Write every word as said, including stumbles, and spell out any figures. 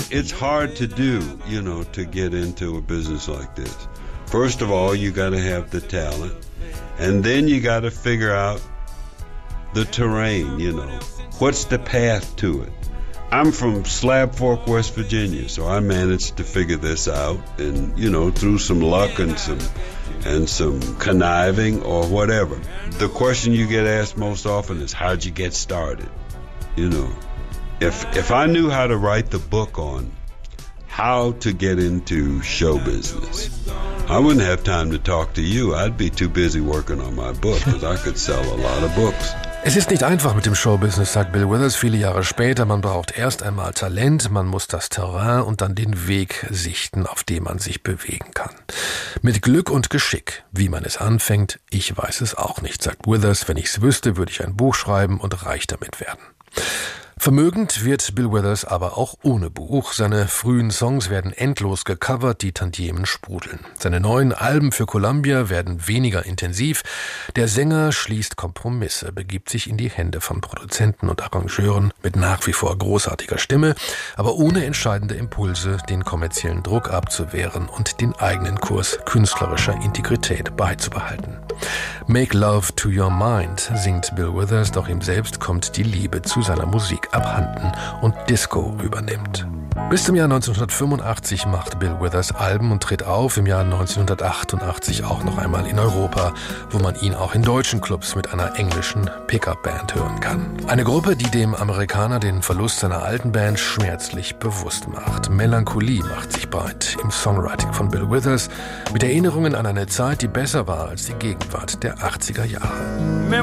it's hard to do, you know, to get into a business like this. First of all, you got to have the talent, and then you got to figure out the terrain, you know. What's the path to it? I'm from Slab Fork, West Virginia, so I managed to figure this out, and, you know, through some luck and some and some conniving or whatever. The question you get asked most often is, how'd you get started? You know, if if I knew how to write the book on how to get into show business, I wouldn't have time to talk to you. I'd be too busy working on my book, because I could sell a lot of books. Es ist nicht einfach mit dem Showbusiness, sagt Bill Withers viele Jahre später. Man braucht erst einmal Talent, man muss das Terrain und dann den Weg sichten, auf dem man sich bewegen kann. Mit Glück und Geschick, wie man es anfängt, ich weiß es auch nicht, sagt Withers. Wenn ich es wüsste, würde ich ein Buch schreiben und reich damit werden. Vermögend wird Bill Withers aber auch ohne Buch. Seine frühen Songs werden endlos gecovert, die Tantiemen sprudeln. Seine neuen Alben für Columbia werden weniger intensiv. Der Sänger schließt Kompromisse, begibt sich in die Hände von Produzenten und Arrangeuren mit nach wie vor großartiger Stimme, aber ohne entscheidende Impulse, den kommerziellen Druck abzuwehren und den eigenen Kurs künstlerischer Integrität beizubehalten. Make Love to Your Mind singt Bill Withers, doch ihm selbst kommt die Liebe zu seiner Musik abhanden und Disco übernimmt. Bis zum Jahr neunzehnhundertfünfundachtzig macht Bill Withers Alben und tritt auf, im Jahr neunzehnhundertachtundachtzig auch noch einmal in Europa, wo man ihn auch in deutschen Clubs mit einer englischen Pickup-Band hören kann. Eine Gruppe, die dem Amerikaner den Verlust seiner alten Band schmerzlich bewusst macht. Melancholie macht sich breit im Songwriting von Bill Withers mit Erinnerungen an eine Zeit, die besser war als die Gegenwart der achtziger Jahre.